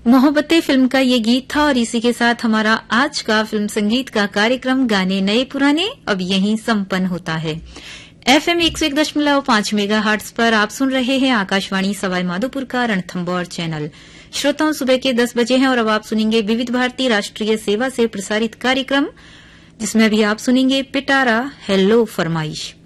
Mohabbatein film का ये गीत था और इसी के साथ हमारा आज का फिल्म संगीत का कार्यक्रम गाने नए पुराने अब यहीं संपन्न होता है। FM 101.5 मेगाहर्ट्ज पर आप सुन रहे हैं आकाशवाणी सवाई माधोपुर का रणथंबोर चैनल। श्रोताओं, सुबह के 10 बजे हैं और अब आप सुनेंगे विविध भारती राष्ट्रीय सेवा से प्रसारित कार्यक्रम, जिसमें भी आप सुनेंगे पिटारा हेलो फरमाइश।